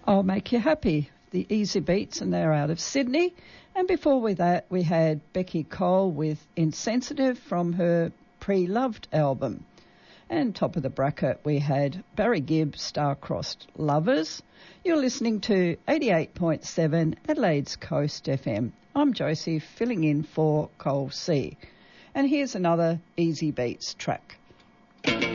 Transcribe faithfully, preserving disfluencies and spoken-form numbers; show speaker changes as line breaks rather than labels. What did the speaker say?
I'll Make You Happy, the Easy Beats, and they're out of Sydney. And before we that, we had Becky Cole with Insensitive from her Pre-Loved album. And top of the bracket, we had Barry Gibb, Star-Crossed Lovers. You're listening to eighty-eight point seven Adelaide's Coast F M. I'm Josie, filling in for Cole C. And here's another Easy Beats track.